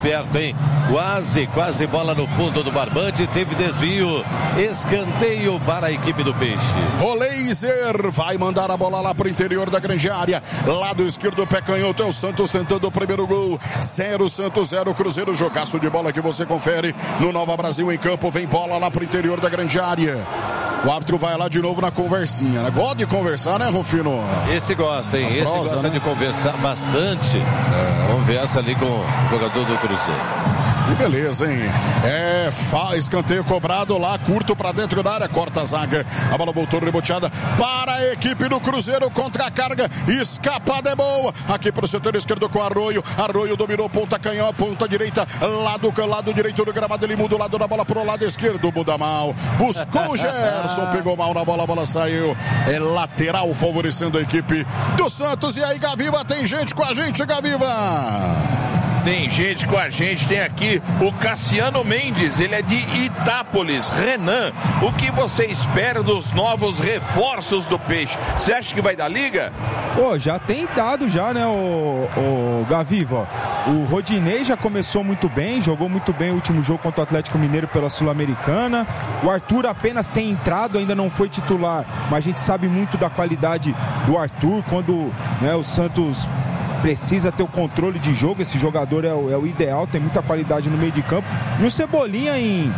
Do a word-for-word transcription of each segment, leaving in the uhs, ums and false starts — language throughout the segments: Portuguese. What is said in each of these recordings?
Perto, hein? Quase, quase bola no fundo do barbante. Teve desvio. Escanteio para a equipe do Peixe. Rolaiser vai mandar a bola lá pro interior da grande área. Lado esquerdo, pé canhoto. É o Santos tentando o primeiro gol. Zero Santos, zero Cruzeiro. Jogaço de bola que você confere no Nova Brasil em campo. Vem bola lá pro interior da grande área. O árbitro vai lá de novo na conversinha, né? Gosta de conversar, né, Rufino? Esse gosta, hein? A Esse prosa, gosta né? de conversar bastante. É. Vamos ver essa ali com o jogador do Cruzeiro. Que beleza, hein? É, fa... escanteio cobrado lá, curto pra dentro da área, corta a zaga. A bola voltou reboteada para a equipe do Cruzeiro, contra a carga, escapada é boa. Aqui pro setor esquerdo com Arroio. Arroio dominou, ponta canhão, ponta direita, lado, lado direito do gramado, ele muda o lado da bola pro lado esquerdo, muda mal. Buscou o Gerson, pegou mal na bola, a bola saiu. É lateral, favorecendo a equipe do Santos. E aí, Gaviva, tem gente com a gente, Gaviva? Tem gente com a gente, tem aqui o Cassiano Mendes, ele é de Itápolis. Renan, o que você espera dos novos reforços do Peixe? Você acha que vai dar liga? Pô, já tem dado já, né, o, o Gaviva. O Rodinei já começou muito bem, jogou muito bem o último jogo contra o Atlético Mineiro pela Sul-Americana. O Arthur apenas tem entrado, ainda não foi titular, mas a gente sabe muito da qualidade do Arthur, quando, né, o Santos precisa ter o controle de jogo. Esse jogador é o, é o ideal, tem muita qualidade no meio de campo. E o Cebolinha, em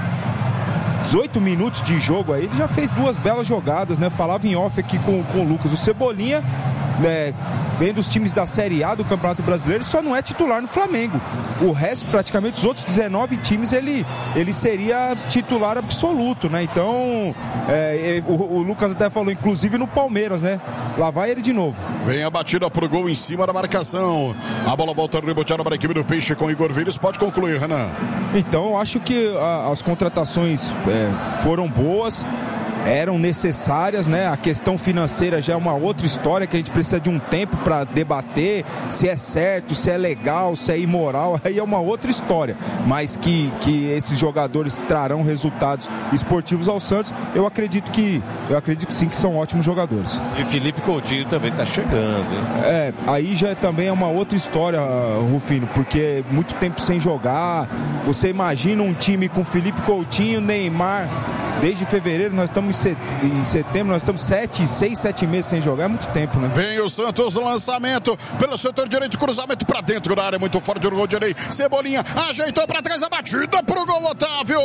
dezoito minutos de jogo aí, ele já fez duas belas jogadas, né? Falava em off aqui com, com o Lucas. O Cebolinha, né, vem dos times da Série A do Campeonato Brasileiro, só não é titular no Flamengo. O resto, praticamente, os outros dezenove times, ele, ele seria titular absoluto, né? Então, é, é, o, o Lucas até falou, inclusive no Palmeiras, né? Lá vai ele de novo. Vem a batida pro gol em cima da marcação. A bola volta reboteada para a equipe do Peixe com Igor Vires. Pode concluir, Renan. Então, eu acho que a, as contratações é, foram boas, eram necessárias, né? A questão financeira já é uma outra história, que a gente precisa de um tempo para debater se é certo, se é legal, se é imoral, aí é uma outra história, mas que, que esses jogadores trarão resultados esportivos ao Santos, eu acredito que eu acredito que sim, que são ótimos jogadores. E Felipe Coutinho também tá chegando, hein? É, aí já também é uma outra história, Rufino, porque é muito tempo sem jogar. Você imagina um time com Felipe Coutinho, Neymar. Desde fevereiro, nós estamos em setembro, nós estamos sete, seis, sete meses sem jogar, é muito tempo, né? Vem o Santos, lançamento pelo setor direito, cruzamento pra dentro da área, muito forte o Rodinei. Cebolinha ajeitou pra trás a batida pro gol, Otávio.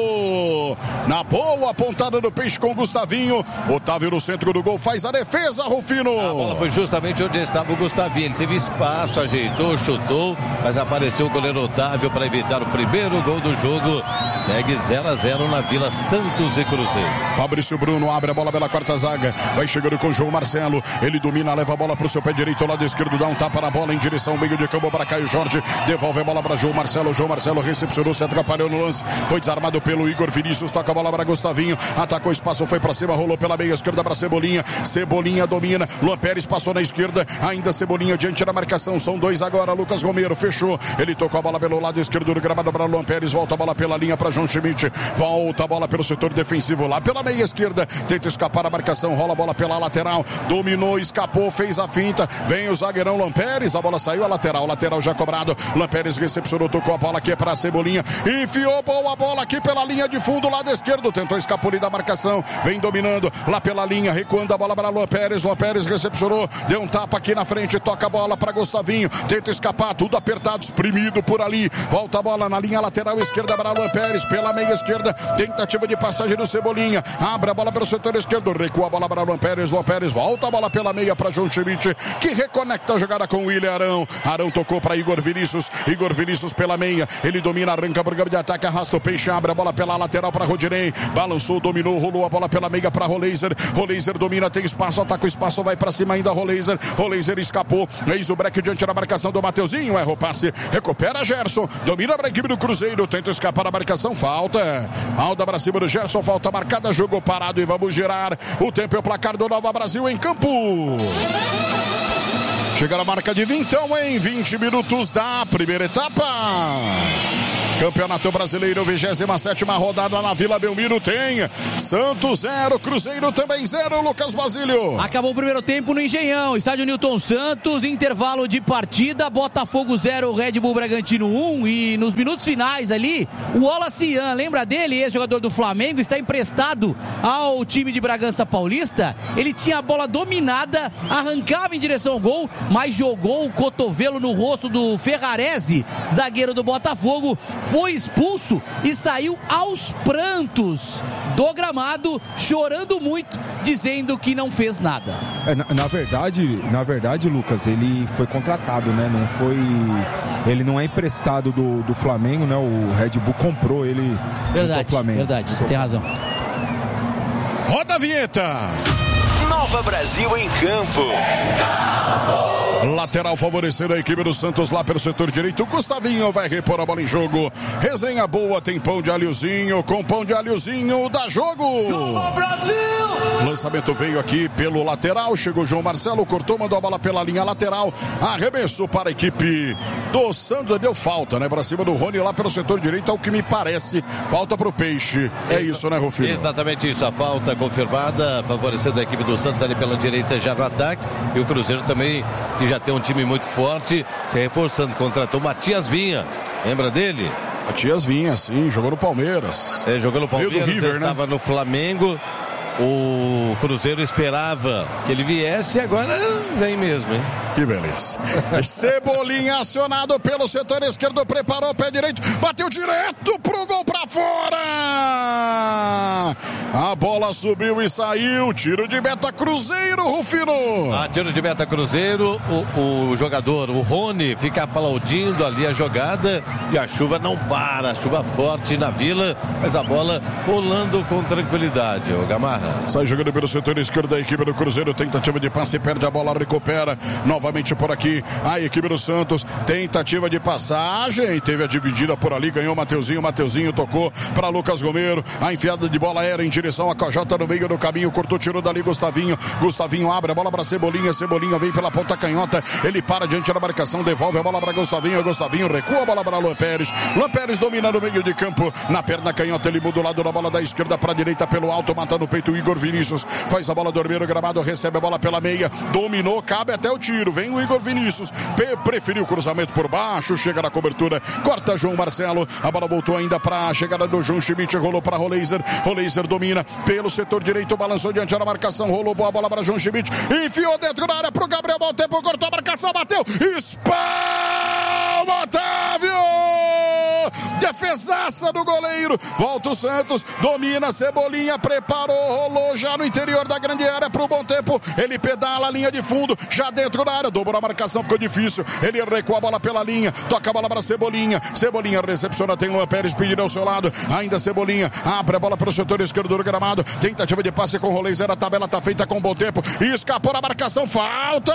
Na boa pontada do Peixe com o Gustavinho. Otávio no centro do gol, faz a defesa, Rufino. A bola foi justamente onde estava o Gustavinho. Ele teve espaço, ajeitou, chutou, mas apareceu o goleiro Otávio para evitar o primeiro gol do jogo. Segue zero a zero na Vila Santos e Cruzeiro. Fabrício Bruno abre a bola pela quarta zaga, vai chegando com o João Marcelo, ele domina, leva a bola pro seu pé direito, lado esquerdo, dá um tapa na bola em direção ao meio de campo para Caio Jorge, devolve a bola para João Marcelo, João Marcelo recepcionou, se atrapalhou no lance, foi desarmado pelo Igor Vinícius, toca a bola para Gustavinho, atacou espaço, foi para cima, rolou pela meia esquerda para Cebolinha, Cebolinha domina, Luan Pérez passou na esquerda, ainda Cebolinha diante da marcação, são dois agora, Lucas Romero fechou, ele tocou a bola pelo lado esquerdo do gramado para Luan Pérez, volta a bola pela linha para João Schmidt, volta a bola pelo setor defensivo lá pela meia esquerda, tenta escapar a marcação, rola a bola pela lateral, dominou, escapou, fez a finta, vem o zagueirão Lampérez, a bola saiu a lateral, lateral já cobrado, Lampérez recepcionou, tocou a bola aqui para a Cebolinha, enfiou boa bola aqui pela linha de fundo, lado esquerdo, tentou escapulir da marcação, vem dominando lá pela linha, recuando a bola para Lampérez, Lampérez recepcionou, deu um tapa aqui na frente, toca a bola para Gustavinho, tenta escapar, tudo apertado, espremido por ali, volta a bola na linha lateral esquerda para Lampérez, pela meia esquerda, tentativa de passagem do Cebolinha, abre a bola pelo setor esquerdo, recua a bola para Luan Pérez, Luan Pérez volta a bola pela meia para João Schmidt, que reconecta a jogada com o William Arão, Arão tocou para Igor Vinícius, Igor Vinícius pela meia, ele domina, arranca por campo de ataque, arrasta o Peixe, abre a bola pela lateral para Rodinei, balançou, dominou, rolou a bola pela meia para Rolaiser, Rolaiser domina, tem espaço, ataca o espaço, vai para cima ainda Rolaiser, Rolaiser escapou, eis o break diante da marcação do Mateuzinho, erra o passe, recupera Gerson, domina a equipe do Cruzeiro, tenta escapar da marcação, falta, Alda para cima do Gerson, falta marcada, jogo parado e vamos girar o tempo e o placar do Nova Brasil em campo. Chega a marca de vinte, então, em vinte minutos da primeira etapa. Campeonato Brasileiro, vigésima sétima rodada na Vila Belmiro. Tem Santos zero, Cruzeiro também zero. Lucas Basílio. Acabou o primeiro tempo no Engenhão, estádio Newton Santos, intervalo de partida, Botafogo zero, Red Bull Bragantino um. E nos minutos finais ali, o Wallace Ian, lembra dele, ex-jogador do Flamengo, está emprestado ao time de Bragança Paulista. Ele tinha a bola dominada, arrancava em direção ao gol, mas jogou o cotovelo no rosto do Ferrarese, zagueiro do Botafogo, foi expulso e saiu aos prantos do gramado, chorando muito, dizendo que não fez nada. É, na, na verdade, na verdade, Lucas, ele foi contratado, né? Não foi, ele não é emprestado do, do Flamengo, né? O Red Bull comprou ele verdade, do Flamengo. Verdade, você tem razão. Roda a vinheta. Nova Brasil em campo. Lateral favorecendo a equipe do Santos lá pelo setor direito. Gustavinho vai repor a bola em jogo. Resenha boa, tem pão de alhozinho. Com pão de alhozinho dá jogo. Nova Brasil! Lançamento veio aqui pelo lateral. Chegou João Marcelo, cortou, mandou a bola pela linha lateral. Arremesso para a equipe do Santos. Deu falta, né? Para cima do Rony lá pelo setor direito. Ao que me parece, falta para o Peixe. É Exa- isso, né, Rufino? Exatamente isso. A falta confirmada, favorecendo a equipe do Santos ali pela direita já no ataque. E o Cruzeiro também, que já tem um time muito forte, se reforçando, contratou Matias Vinha, lembra dele? Matias Vinha, sim, jogou no Palmeiras. É, jogou no Palmeiras, River, estava né? no Flamengo. O Cruzeiro esperava que ele viesse e agora vem mesmo, hein? Que beleza. Cebolinha acionado pelo setor esquerdo, preparou o pé direito, bateu direto pro gol pra fora. A bola subiu e saiu. Tiro de meta Cruzeiro, Rufino. Ah, tiro de meta Cruzeiro. O, o jogador, o Rony, fica aplaudindo ali a jogada e a chuva não para. Chuva forte na Vila, mas a bola rolando com tranquilidade. O Gamarra. Sai jogando pelo setor esquerdo da equipe do Cruzeiro. Tentativa de passe, perde a bola, recupera. Novamente por aqui a equipe do Santos. Tentativa de passagem. Teve a dividida por ali. Ganhou o Mateuzinho. Mateuzinho tocou para Lucas Romero. A enfiada de bola era em direção a Cojota no meio do caminho. Cortou, tirou dali Gustavinho. Gustavinho abre a bola para Cebolinha. Cebolinha vem pela ponta canhota. Ele para diante da marcação. Devolve a bola para Gustavinho. Gustavinho recua a bola para Luan Pérez. Luan Pérez domina no meio de campo. Na perna canhota ele muda o lado da bola da esquerda para a direita pelo alto. Mata no peito o Igor Vinícius. Faz a bola dormir no gramado. Recebe a bola pela meia. Dominou. Cabe até o tiro. Vem o Igor Vinícius. Preferiu o cruzamento por baixo. Chega na cobertura. Corta João Marcelo. A bola voltou ainda para a chegada do João Schmidt. Rolou para Roleiser. Roleiser domina pelo setor direito. Balançou diante da marcação. Rolou boa bola para João Schmidt. Enfiou dentro da área para o Gabriel. Bom tempo. Cortou a marcação. Bateu. Espalma, Otávio. Defesaça do goleiro. Volta o Santos. Domina. Cebolinha. Preparou. Rolou já no interior da grande área para o bom tempo. Ele pedala a linha de fundo. Já dentro da área. Dobrou a marcação. Ficou difícil. Ele recua a bola pela linha. Toca a bola para Cebolinha. Cebolinha recepciona. Tem Luan Pérez pedindo ao seu lado. Ainda Cebolinha. Abre a bola para o setor esquerdo do gramado. Tentativa de passe com o Roleiser. A tabela está feita com bom tempo. Escapou a marcação. Falta.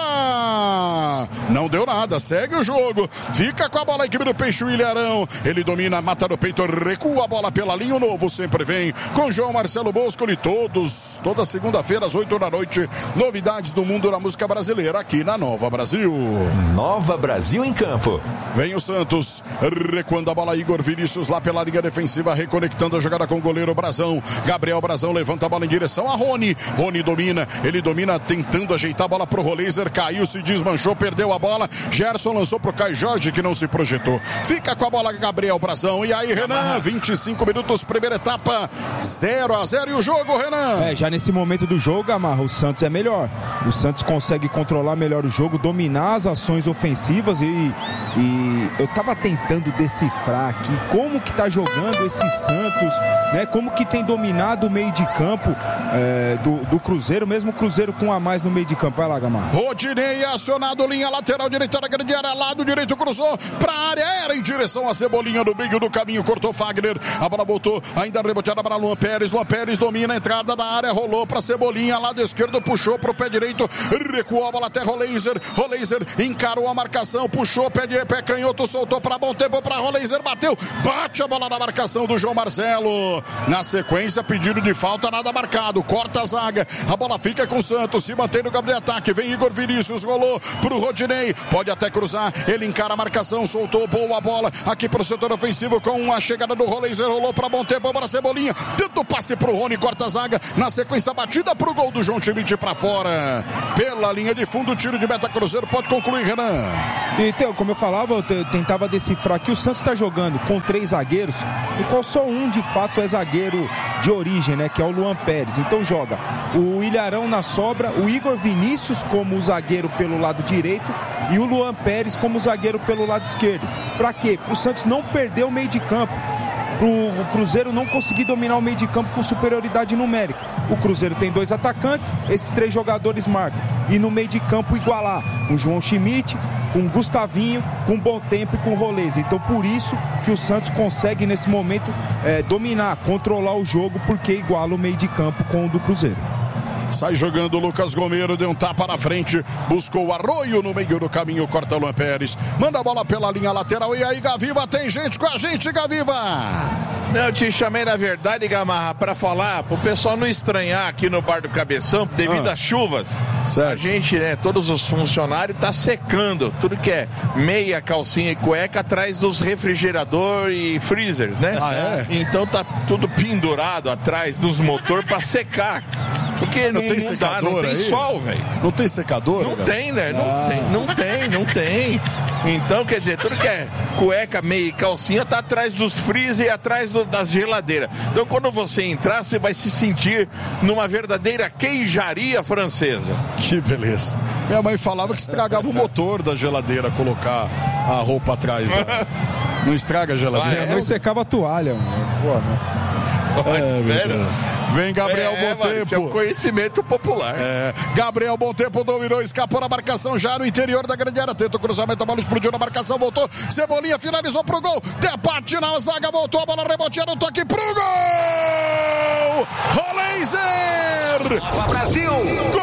Não deu nada. Segue o jogo. Fica com a bola a equipe do Peixe, o Ilharão. Ele domina, mata no peito, recua a bola pela linha. O novo sempre vem com João Marcelo Boscoli. Todos, toda segunda-feira às oito da noite. Novidades do mundo da música brasileira aqui na Nova Brasil. Nova Brasil em campo. Vem o Santos, recuando a bola. Igor Vinícius lá pela linha defensiva, reconectando a jogada com o goleiro Brazão. Gabriel Brazão levanta a bola em direção a Rony. Rony domina, ele domina tentando ajeitar a bola pro Roleiser. Caiu, se desmanchou, perdeu a bola. Gerson lançou pro Caio Jorge, que não se projetou. Fica com a bola Gabriel Brazão. E aí, Renan, vinte e cinco minutos, primeira etapa, zero a zero. E o jogo, Renan? É, já nesse momento do jogo, Gamarra, o Santos é melhor. O Santos consegue controlar melhor o jogo, dominar as ações ofensivas e, e eu tava tentando decifrar aqui como que tá jogando esse Santos, né? Como que tem dominado o meio de campo é, do, do Cruzeiro, mesmo o Cruzeiro com um a mais no meio de campo. Vai lá, Gamarra. Rodinei acionado, linha lateral direita da grande área, lado direito, cruzou pra área, era em direção a Cebolinha no meio do caminho, cortou Fagner, a bola voltou, ainda reboteada para Luan Pérez. Luan Pérez domina a entrada da área, rolou pra Cebolinha, lado esquerdo, puxou pro pé direito, recuou a bola até Roleiser. Roleiser encarou a marcação, puxou pé de pé canhoto, soltou pra bom tempo pra Roleiser, bateu, bate a bola na marcação do João Marcelo. Na sequência, pedido de falta, nada marcado, corta a zaga, a bola fica com o Santos, se mantém no campo de ataque, vem Igor Vinícius, rolou pro Rodinei, pode até cruzar, ele encara a marcação, soltou boa bola aqui pro setor ofensivo. ofensivo com a chegada do Roleiser, rolou para bom tempo para Cebolinha, tenta o passe pro Rony, corta a zaga, na sequência batida pro gol do João Schmidt para fora, pela linha de fundo, tiro de meta Cruzeiro, pode concluir, Renan. Então, como eu falava, eu tentava decifrar que o Santos está jogando com três zagueiros, do qual só um de fato é zagueiro de origem, né, que é o Luan Pérez. Então joga o Ilharão na sobra, o Igor Vinícius como zagueiro pelo lado direito e o Luan Pérez como zagueiro pelo lado esquerdo. Para quê? Para o Santos não perder o meio de campo, para o Cruzeiro não conseguir dominar o meio de campo com superioridade numérica. O Cruzeiro tem dois atacantes, esses três jogadores marcam. E no meio de campo igualar com o João Schmidt, com o Gustavinho, com Bom Tempo e com o Roleza. Então por isso que o Santos consegue nesse momento é, dominar, controlar o jogo, porque iguala o meio de campo com o do Cruzeiro. Sai jogando o Lucas Romero, deu um tapa na frente, buscou o Arroio no meio do caminho, corta o Luan Pérez, manda a bola pela linha lateral, e aí Gaviva, tem gente com a gente, Gaviva! Não, eu te chamei na verdade, Gamarra, para falar, pro pessoal não estranhar aqui no Bar do Cabeção, devido ah, às chuvas, certo. A gente, né, todos os funcionários tá secando, tudo que é meia, calcinha e cueca atrás dos refrigerador e freezer, né? Ah, é? Então tá tudo pendurado atrás dos motores para secar. Porque não, não tem não secador, dá, não tem aí? Sol, velho. Não tem secador? Não galera? tem, né? Não, ah. tem, não tem, não tem. Então, quer dizer, tudo que é cueca, meia e calcinha tá atrás dos freezer e atrás do, das geladeiras. Então, quando você entrar, você vai se sentir numa verdadeira queijaria francesa. Que beleza. Minha mãe falava que estragava o motor da geladeira colocar a roupa atrás. Né? Não estraga a geladeira. Minha mãe secava a toalha, mano. Pô, né? É, vem Gabriel é, Bom Tempo. Isso é um conhecimento popular. É, Gabriel Bom Tempo dominou, escapou na marcação já no interior da grande área. Tenta o cruzamento, a bola explodiu na marcação, voltou. Cebolinha finalizou pro gol. Debate na zaga, voltou a bola reboteando, toque pro gol! Roleiser! Brasil! Gol!